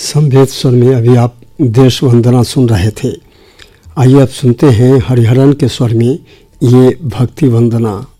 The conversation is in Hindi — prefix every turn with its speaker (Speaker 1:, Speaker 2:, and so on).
Speaker 1: समवेत स्वर में अभी आप देश वंदना सुन रहे थे। आइए अब सुनते हैं हरिहरन के स्वर में ये भक्ति वंदना।